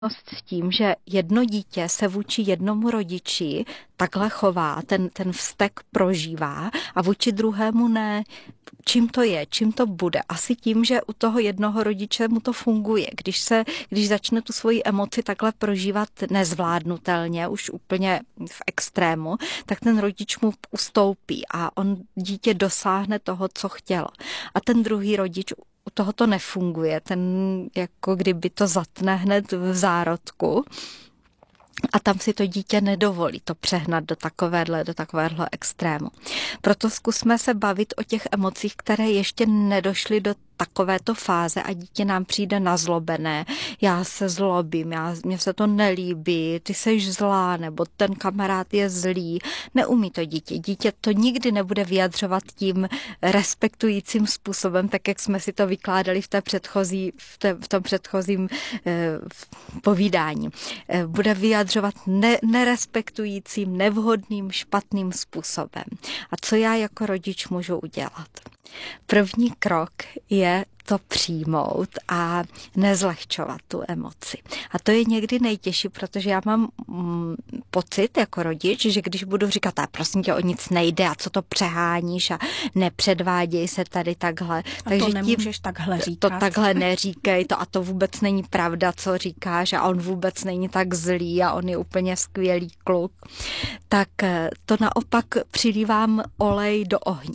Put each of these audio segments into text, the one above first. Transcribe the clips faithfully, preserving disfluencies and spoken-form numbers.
s tím, že jedno dítě se vůči jednomu rodiči takhle chová, ten, ten vztek prožívá a vůči druhému ne. Čím to je, čím to bude? Asi tím, že u toho jednoho rodiče mu to funguje. Když se, když začne tu svoji emoci takhle prožívat nezvládnutelně, už úplně v extrému, tak ten rodič mu ustoupí a on dítě dosáhne toho, co chtěl. A ten druhý rodič u toho to nefunguje, ten jako kdyby to zatne hned v zárodku a tam si to dítě nedovolí to přehnat do takovéhle, do takovéhle extrému. Proto zkusme se bavit o těch emocích, které ještě nedošly do takovéto fáze a dítě nám přijde nazlobené. Já se zlobím, já, mně se to nelíbí, ty seš zlá, nebo ten kamarád je zlý. Neumí to dítě. Dítě to nikdy nebude vyjadřovat tím respektujícím způsobem, tak jak jsme si to vykládali v, té předchozí, v, té, v tom předchozím eh, povídání. Eh, bude vyjadřovat ne, nerespektujícím, nevhodným, špatným způsobem. A co já jako rodič můžu udělat? První krok je to přijmout a nezlehčovat tu emoci. A to je někdy nejtěžší, protože já mám mm, pocit jako rodič, že když budu říkat, a prosím tě, o nic nejde a co to přeháníš a nepředváděj se tady takhle. A takže to nemůžeš tím, takhle říkat. To takhle neříkej, to a to vůbec není pravda, co říkáš a on vůbec není tak zlý a on je úplně skvělý kluk. Tak to naopak přilívám olej do ohně.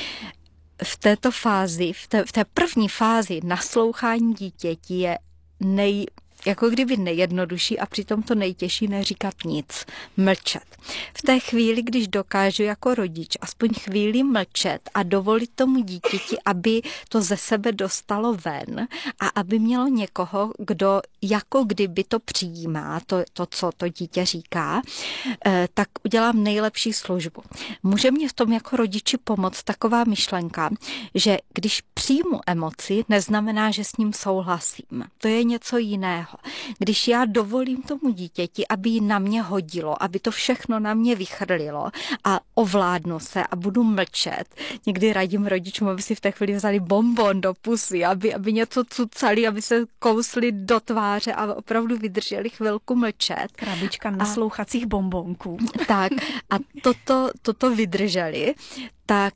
V této fázi, v té, v té první fázi naslouchání dítěti je nej, jako kdyby nejjednodušší a přitom to nejtěžší neříkat nic, mlčet. V té chvíli, když dokážu jako rodič aspoň chvíli mlčet a dovolit tomu dítěti, aby to ze sebe dostalo ven a aby mělo někoho, kdo jako kdyby to přijímá, to, to co to dítě říká, tak udělám nejlepší službu. Může mě v tom jako rodiči pomoct taková myšlenka, že když přijmu emoci, neznamená, že s ním souhlasím. To je něco jiného. Když já dovolím tomu dítěti, aby ji na mě hodilo, aby to všechno na mě vychrlilo a ovládnu se a budu mlčet. Někdy radím rodičům, aby si v té chvíli vzali bonbon do pusy, aby, aby něco cucali, aby se kousli do tváře a opravdu vydrželi chvilku mlčet. Krabička naslouchacích bonbonků. Tak a toto, toto vydrželi, tak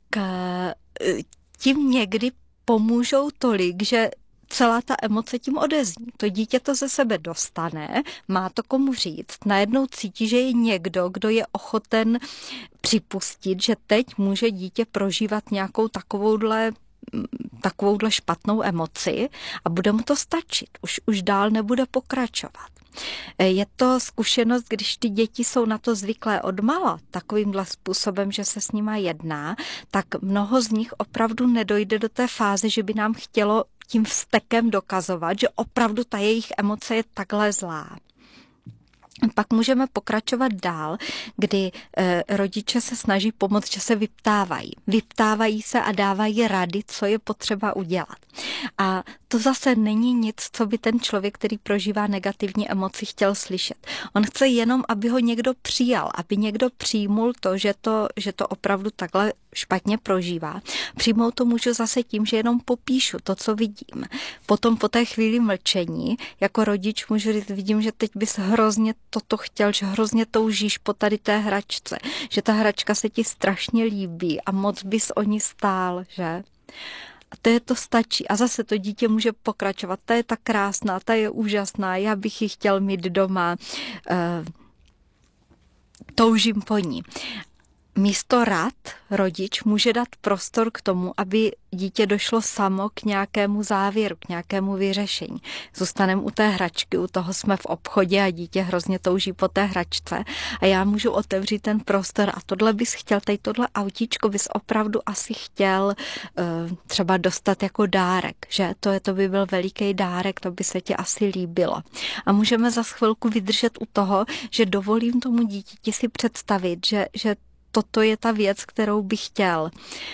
tím někdy pomůžou tolik, že celá ta emoce tím odezní. To dítě to ze sebe dostane, má to komu říct. Najednou cítí, že je někdo, kdo je ochoten připustit, že teď může dítě prožívat nějakou takovouhle takovouhle špatnou emoci a bude mu to stačit. Už, už dál nebude pokračovat. Je to zkušenost, když ty děti jsou na to zvyklé odmala, takovýmhle způsobem, že se s nima jedná, tak mnoho z nich opravdu nedojde do té fáze, že by nám chtělo tím vztekem dokazovat, že opravdu ta jejich emoce je takhle zlá. Pak můžeme pokračovat dál, kdy e, rodiče se snaží pomoct, že se vyptávají. Vyptávají se a dávají rady, co je potřeba udělat. A to zase není nic, co by ten člověk, který prožívá negativní emoci, chtěl slyšet. On chce jenom, aby ho někdo přijal, aby někdo přijmul to, že to, že to opravdu takhle špatně prožívá. Přijmout to můžu zase tím, že jenom popíšu to, co vidím. Potom po té chvíli mlčení, jako rodič můžu říct, vidím, že teď bys hrozně toto chtěl, že hrozně toužíš po tady té hračce, že ta hračka se ti strašně líbí a moc bys o ní stál, že? A to je to stačí. A zase to dítě může pokračovat. Ta je tak krásná, ta je úžasná, já bych ji chtěl mít doma. E, toužím po ní. Místo rad rodič může dát prostor k tomu, aby dítě došlo samo k nějakému závěru, k nějakému vyřešení. Zůstaneme u té hračky, u toho jsme v obchodě a dítě hrozně touží po té hračce a já můžu otevřít ten prostor a tohle bys chtěl, tady tohle autíčko bys opravdu asi chtěl uh, třeba dostat jako dárek, že to, je, to by byl veliký dárek, to by se ti asi líbilo. A můžeme za chvilku vydržet u toho, že dovolím tomu dítěti si představit, že, že toto je ta věc, kterou bych chtěl.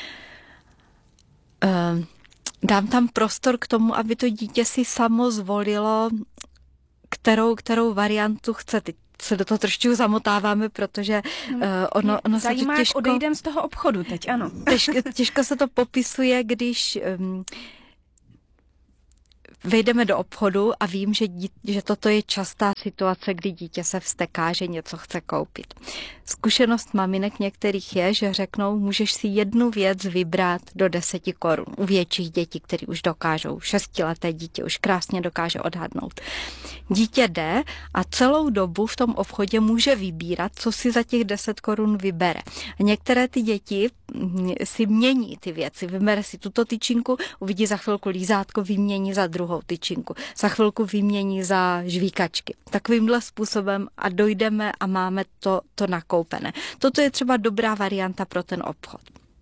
Dám tam prostor k tomu, aby to dítě si samo zvolilo, kterou, kterou variantu chce. Teď se do toho trošku zamotáváme, protože uh, ono, ono se Zajímá, to těžko... jak odejdem z toho obchodu teď, ano. Těžko, těžko se to popisuje, když... Um, vejdeme do obchodu a vím, že, dí, že toto je častá situace, kdy dítě se vzteká, že něco chce koupit. Zkušenost maminek některých je, že řeknou, můžeš si jednu věc vybrat do deseti korun. U větších dětí, které už dokážou, šestileté dítě už krásně dokáže odhadnout. Dítě jde a celou dobu v tom obchodě může vybírat, co si za těch deset korun vybere. A některé ty děti si mění ty věci. Vybere si tuto tyčinku, uvidí za chvilku lízátko, vymění za druhou tyčinku. Za chvilku vymění za žvíkačky. Takovýmhle způsobem a dojdeme a máme to, to nakoupené. Toto je třeba dobrá varianta pro ten obchod.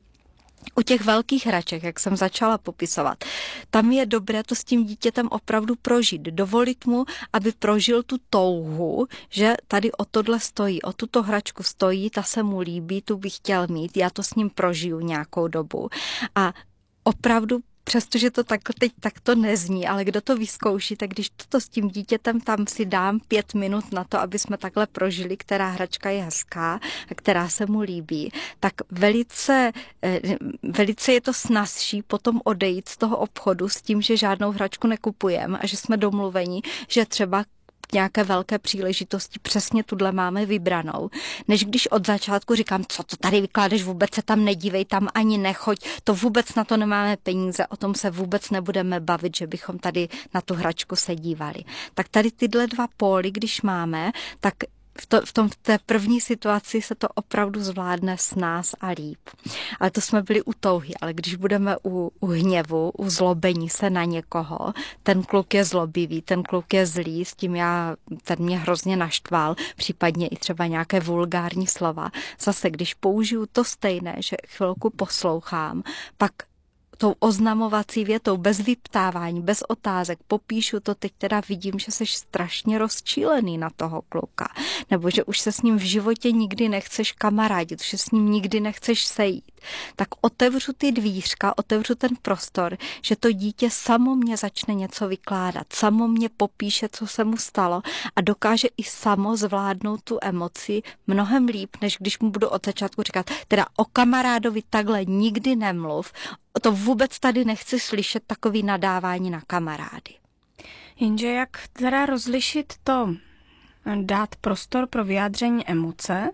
U těch velkých hraček, jak jsem začala popisovat, tam je dobré to s tím dítětem opravdu prožít. Dovolit mu, aby prožil tu touhu, že tady o tohle stojí, o tuto hračku stojí, ta se mu líbí, tu bych chtěl mít, já to s ním prožiju nějakou dobu. A opravdu přestože to tak, teď takto nezní, ale kdo to vyzkouší, tak když toto s tím dítětem tam si dám pět minut na to, aby jsme takhle prožili, která hračka je hezká a která se mu líbí, tak velice, velice je to snazší potom odejít z toho obchodu s tím, že žádnou hračku nekupujeme a že jsme domluveni, že třeba nějaké velké příležitosti přesně tuhle máme vybranou, než když od začátku říkám, co to tady vykládáš, vůbec se tam nedívej, tam ani nechoď, to vůbec na to nemáme peníze, o tom se vůbec nebudeme bavit, že bychom tady na tu hračku se dívali. Tak tady tyhle dva póly, když máme, tak V, to, v, tom, v té první situaci se to opravdu zvládne s nás a líp. Ale to jsme byli u touhy, ale když budeme u, u hněvu, u zlobení se na někoho, ten kluk je zlobivý, ten kluk je zlý, s tím já, ten mě hrozně naštval, případně i třeba nějaké vulgární slova. Zase, když použiju to stejné, že chvilku poslouchám, pak tou oznamovací větou, bez vyptávání, bez otázek, popíšu to, teď teda vidím, že jsi strašně rozčílený na toho kluka, nebo že už se s ním v životě nikdy nechceš kamarádit, že s ním nikdy nechceš sejít, tak otevřu ty dvířka, otevřu ten prostor, že to dítě samo mě začne něco vykládat, samo mě popíše, co se mu stalo a dokáže i samo zvládnout tu emoci mnohem líp, než když mu budu od začátku říkat, teda o kamarádovi takhle nikdy nemluv, to vůbec tady nechci slyšet takový nadávání na kamarády. Jenže jak teda rozlišit to, dát prostor pro vyjádření emoce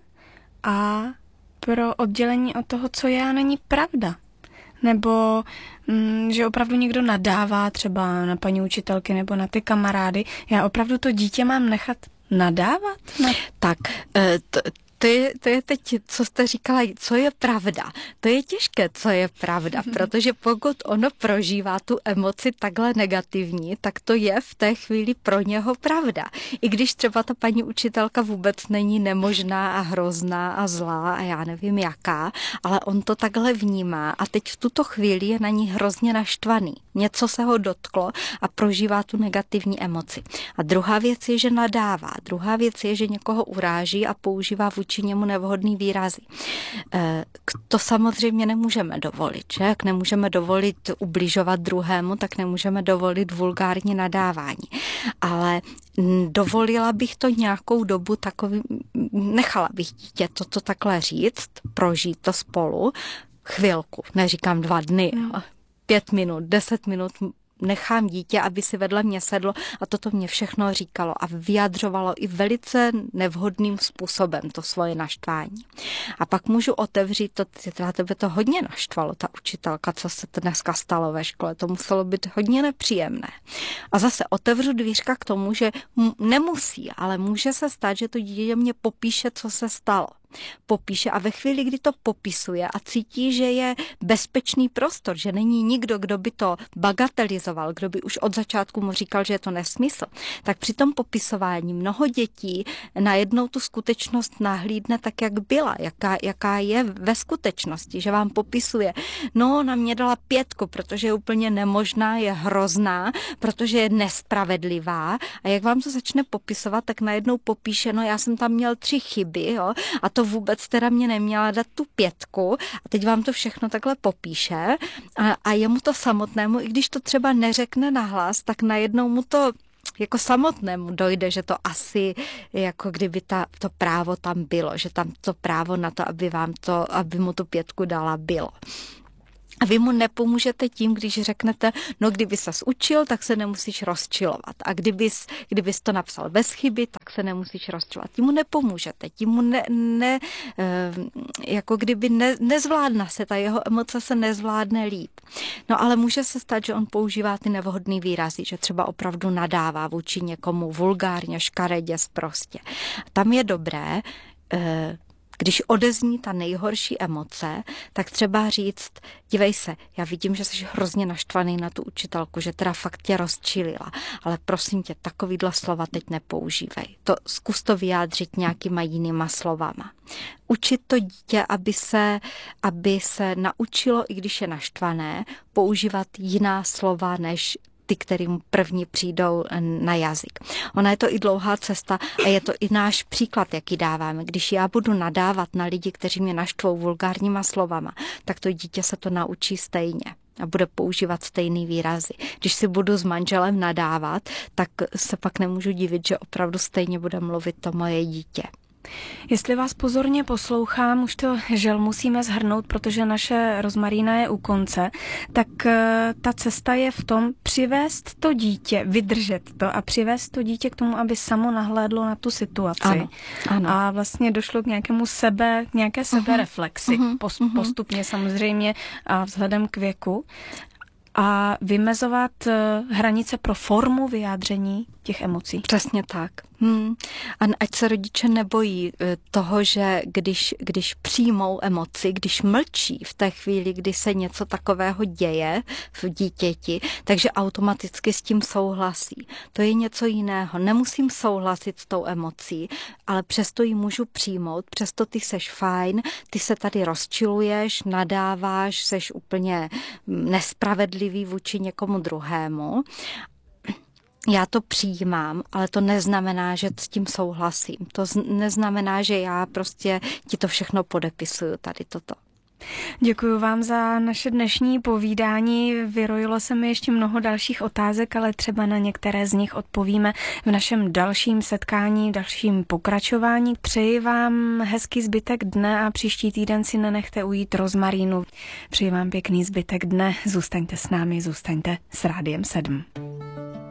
a pro oddělení od toho, co je a není pravda? Nebo mm, že opravdu někdo nadává třeba na paní učitelky nebo na ty kamarády. Já opravdu to dítě mám nechat nadávat? Na... Tak, to, To je, to je teď, co jste říkala, co je pravda. To je těžké, co je pravda, protože pokud ono prožívá tu emoci takhle negativní, tak to je v té chvíli pro něho pravda. I když třeba ta paní učitelka vůbec není nemožná a hrozná a zlá a já nevím jaká, ale on to takhle vnímá a teď v tuto chvíli je na ní hrozně naštvaný. Něco se ho dotklo a prožívá tu negativní emoci. A druhá věc je, že nadává. Druhá věc je, že někoho uráží a používá vůči němu nevhodný výrazy. To samozřejmě nemůžeme dovolit, že? Jak nemůžeme dovolit ubližovat druhému, tak nemůžeme dovolit vulgární nadávání. Ale dovolila bych to nějakou dobu takový, nechala bych dítě toto takhle říct, prožít to spolu, chvilku, neříkám dva dny, pět minut, deset minut, nechám dítě, aby si vedle mě sedlo a toto mě všechno říkalo a vyjadřovalo i velice nevhodným způsobem to svoje naštvání. A pak můžu otevřít to, teda tebe to hodně naštvalo, ta učitelka, co se to dneska stalo ve škole, to muselo být hodně nepříjemné. A zase otevřu dvířka k tomu, že nemusí, ale může se stát, že to dítě mě popíše, co se stalo. Popíše a ve chvíli, kdy to popisuje a cítí, že je bezpečný prostor, že není nikdo, kdo by to bagatelizoval, kdo by už od začátku mu říkal, že je to nesmysl, tak při tom popisování mnoho dětí najednou tu skutečnost nahlídne tak, jak byla, jaká, jaká je ve skutečnosti, že vám popisuje, no, na mě dala pětku, protože je úplně nemožná, je hrozná, protože je nespravedlivá a jak vám to začne popisovat, tak najednou popíše, no, já jsem tam měl tři chyby, jo, a to vůbec teda mě neměla dát tu pětku a teď vám to všechno takhle popíše a, a jemu to samotnému, i když to třeba neřekne nahlas, tak najednou mu to jako samotnému dojde, že to asi jako kdyby ta, to právo tam bylo, že tam to právo na to, aby vám to, aby mu tu pětku dala, bylo. A vy mu nepomůžete tím, když řeknete, no kdyby ses učil, tak se nemusíš rozčilovat. A kdybys, kdybys to napsal bez chyby, tak se nemusíš rozčilovat. Tím mu nepomůžete, tím mu ne, ne jako kdyby ne, nezvládne se, ta jeho emoce se nezvládne líp. No ale může se stát, že on používá ty nevhodný výrazy, že třeba opravdu nadává vůči někomu vulgárně, škaredě, sprostě. Tam je dobré, když odezní ta nejhorší emoce, tak třeba říct, dívej se, já vidím, že jsi hrozně naštvaný na tu učitelku, že teda fakt tě rozčilila, ale prosím tě, takovýhle slova teď nepoužívej. To zkus to vyjádřit nějakýma jinýma slovama. Učit to dítě, aby se, aby se naučilo, i když je naštvané, používat jiná slova, než ty, kterým první přijdou na jazyk. Ona je to i dlouhá cesta a je to i náš příklad, jaký dáváme. Když já budu nadávat na lidi, kteří mě naštvou vulgárníma slovama, tak to dítě se to naučí stejně a bude používat stejný výrazy. Když si budu s manželem nadávat, tak se pak nemůžu divit, že opravdu stejně bude mluvit to moje dítě. Jestli vás pozorně poslouchám, už to žel musíme shrnout, protože naše Rozmarína je u konce, tak ta cesta je v tom přivést to dítě, vydržet to a přivést to dítě k tomu, aby samo nahlédlo na tu situaci. Ano, ano. A vlastně došlo k nějakému sebe, nějaké sebereflexi, uh-huh, uh-huh. postupně samozřejmě a vzhledem k věku. A vymezovat hranice pro formu vyjádření těch emocí. Přesně tak. Hmm. A ať se rodiče nebojí toho, že když, když přijmou emoci, když mlčí v té chvíli, kdy se něco takového děje v dítěti, takže automaticky s tím souhlasí. To je něco jiného. Nemusím souhlasit s tou emocí, ale přesto ji můžu přijmout, přesto ty seš fajn, ty se tady rozčiluješ, nadáváš, seš úplně nespravedlivý vůči někomu druhému. Já to přijímám, ale to neznamená, že s tím souhlasím. To neznamená, že já prostě ti to všechno podepisuju, tady toto. Děkuji vám za naše dnešní povídání. Vyrojilo se mi ještě mnoho dalších otázek, ale třeba na některé z nich odpovíme v našem dalším setkání, dalším pokračování. Přeji vám hezký zbytek dne a příští týden si nenechte ujít Rozmarínu. Přeji vám pěkný zbytek dne. Zůstaňte s námi, zůstaňte s Rádiem sedm.